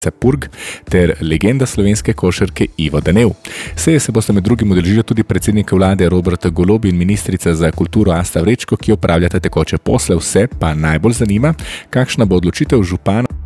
Purg ter legenda slovenske košarke Ivo Danev. Seje se boste med drugim udeležili tudi predsednik vlade Robert Golob in ministrica za kulturo Asta Vrečko, ki opravljata tekoče posle. Vse pa najbolj zanima, kakšna bo odločitev župana